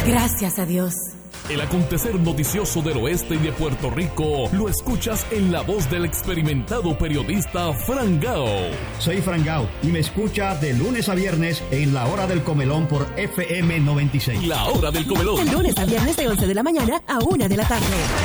Gracias a Dios. El acontecer noticioso del oeste y de Puerto Rico lo escuchas en la voz del experimentado periodista Fran Gao. Soy Fran Gao y me escucha de lunes a viernes en La Hora del Comelón por FM 96. La Hora del Comelón. De lunes a viernes de 11 de la mañana a 1 de la tarde.